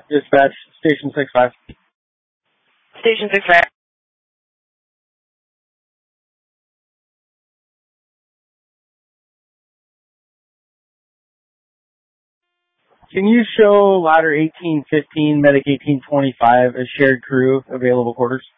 Dispatch, Station 6-5. Station 6-5. Can you show ladder 1815, medic 1825 as shared crew, available quarters?